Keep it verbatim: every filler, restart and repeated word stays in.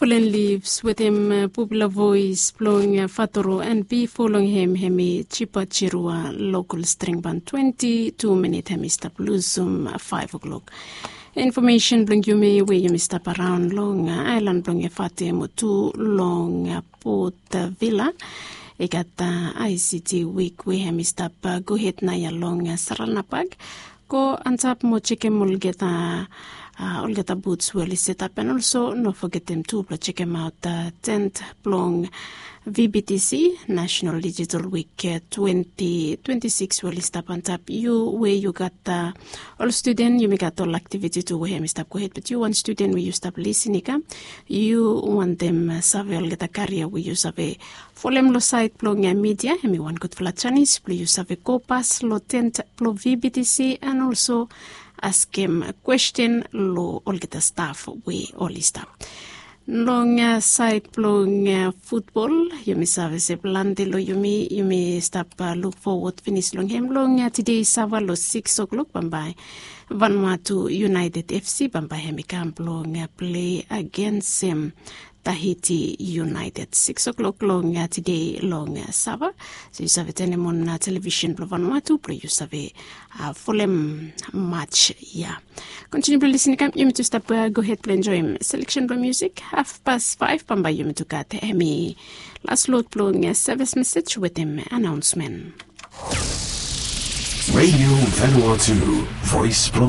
Fallen Leaves with him uh, popular voice blowing uh, Fatoro and be following him hemi Chipa Chirua local string band twenty-two minute hemi stop Luzum uh, five o'clock. Information blowing you me where you stop around Long Island blowing Fati Mutu Long uh, Port uh, Villa. I got uh, I C T week we hemi stop uh, go hit na ya long uh, Saranapag go antap mo chicken mulgeta Uh, all get the boots well set up, and also not forget them to check them out the uh, tenth Plong V B T C National Digital Week uh, twenty twenty-six well stop on top. You where you got uh, all student, you may got all activity to where you stop go ahead, but you want student where you stop listening, you want them uh, survey all get a career where you survey for them lo site Plong uh, media, and me one good flat Chinese, please you survey go pass lo tenth Plong V B T C, and also ask him a question lo all get the staff we all staff. Long uh, side long uh, football you may service a blande lo you may you may stop uh, look forward finish long him long uh, today sava lo six o'clock bambai Vanuatu United F C bambai hemi camp long uh, play against him um, Tahiti United six o'clock long uh, today long uh, sava so you have it on uh, television pro Vanuatu pro you have uh, full match yeah continue to listen come you to stop uh, go ahead play enjoy him selection of music half past five bamba you to got hemi last load blowing a service message with him announcement Radio Vanuatu Voice Pro